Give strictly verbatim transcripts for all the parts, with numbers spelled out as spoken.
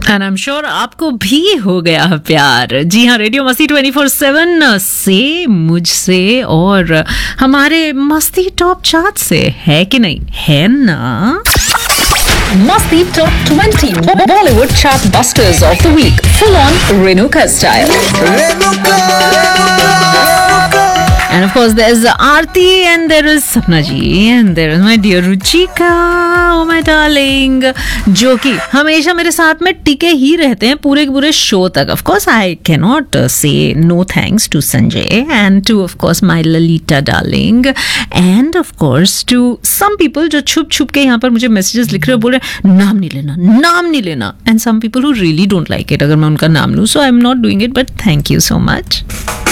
And I am sure आपको भी हो गया प्यार। जी हाँ, रेडियो मस्ती ट्वेंटी फोर सेवन से, मुझसे और हमारे मस्ती टॉप चार्ट से, है कि नहीं, है ना? Masti Top twenty Bollywood Chart Busters of the Week, full on Renuka style. And of course there's Aarti and there is Sapna ji and there is my dear Ruchika, oh my darling, जो कि हमेशा मेरे साथ में टिके ही रहते हैं पूरे के पूरे शो तक. Of course I cannot uh, say no thanks to Sanjay and to of course my Lalita darling and of course to some people जो छुप छुप के यहाँ पर मुझे मैसेजेस लिख रहे हैं, बोल रहे हैं नाम नहीं लेना, नाम नहीं लेना, and some people who really don't like it अगर मैं उनका नाम लूँ. So I'm not doing it, but thank you so much.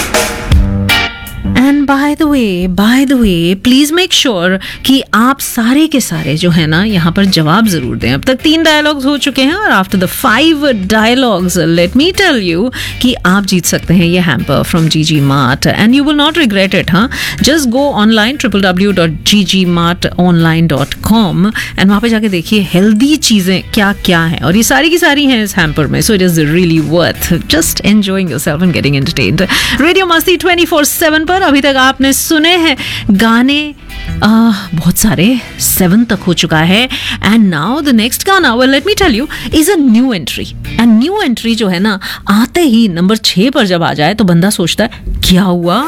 And by the way by the way please make sure कि आप सारे के सारे जो है ना यहाँ पर जवाब जरूर दें. अब तक तीन डायलॉग्स हो चुके हैं और after the five dialogues let me tell you कि आप जीत सकते हैं ये hamper from ji G mart and you will not regret it. हाँ, just go online triple W dot G G mart online dot com and वहाँ पे जाके देखिए हेल्दी चीज़ें क्या क्या हैं और ये सारी की सारी हैं इस हैम्पर में. So it is really worth just enjoying yourself and getting entertained. Radio मस्ती ट्वेंटी फोर सेवन पर अभी तक आपने सुने हैं गाने आ, बहुत सारे, सेवन तक हो चुका है. एंड नाउ द नेक्स्ट गाना, well let me tell you, is a new entry. And new entry जो है ना, आते ही नंबर छह पर जब आ जाए तो बंदा सोचता है क्या हुआ.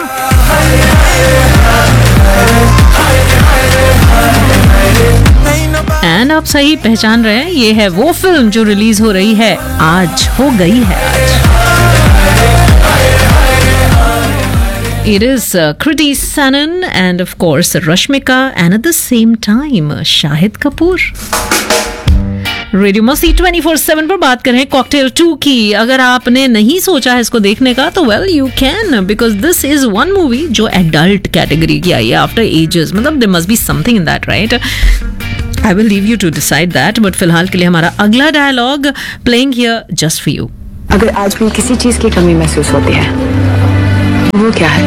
एंड आप सही पहचान रहे हैं, ये है वो फिल्म जो रिलीज हो रही है आज, हो गई है आज. It is uh, Kriti Sanon and of course Rashmika and at the same time Shahid Kapoor. Radio मस्ती ट्वेंटी फोर सेवन पर बात कर रहे हैं कॉकटेल टू की. अगर आपने नहीं सोचा है इसको देखने का तो well you can, because this is one movie जो एडल्ट कैटेगरी की आई है आफ्टर एजेस. मतलब there must be something in that, right? I will leave you to decide that, but फिलहाल के लिए हमारा अगला dialogue playing here just for you. अगर आज भी किसी चीज की कमी महसूस होती है, वो क्या है?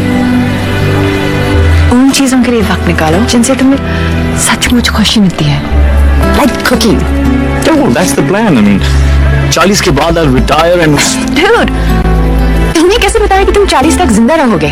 उन चीजों के लिए वक्त निकालो जिनसे तुम्हें सचमुच खुशी मिलती है. Like cooking. Oh, that's the plan. I mean, चालीस के बाद I'll retire and. Dude, तुम्हें कैसे बताया कि तुम चालीस तक जिंदा रहोगे?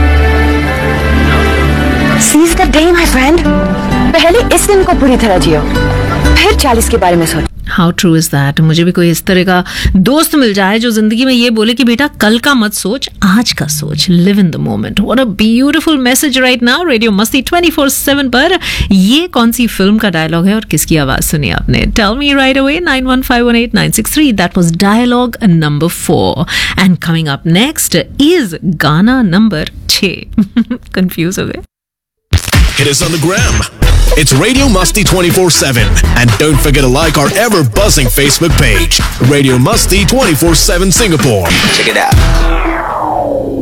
Seize the day, my friend. पहले इस दिन को पूरी तरह जियो, फिर चालीस के बारे में सोचो. How true is that. मुझे भी कोई इस तरह का दोस्त मिल जाए जो जिंदगी में ये बोले कि बेटा कल का मत सोच, आज का सोच. Live in the moment. What a beautiful message right now. Radio मस्ती ट्वेंटी फोर सेवन पर ये कौन सी फिल्म का डायलॉग है और किसकी आवाज सुनी आपने? Tell me right away. Nine one five one eight nine six three. That was dialogue number four. And coming up next is गाना नंबर छह. कंफ्यूज हो गए? Hit us on the gram. It's Radio Musty twenty-four seven. And don't forget to like our ever-buzzing Facebook page, Radio Musty twenty-four seven Singapore. Check it out.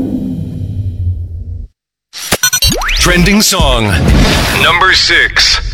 Trending song number six.